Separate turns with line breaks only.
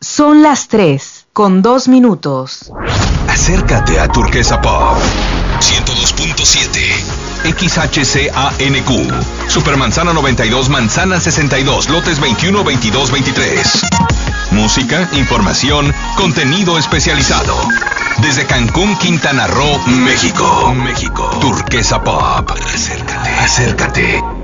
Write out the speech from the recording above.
Son las 3:02.
Acércate a Turquesa Pop 102.7 XHCANQ Supermanzana 92, Manzana 62, lotes 21, 22, 23. Música, información, contenido especializado. Desde Cancún, Quintana Roo, México. Turquesa Pop. Acércate.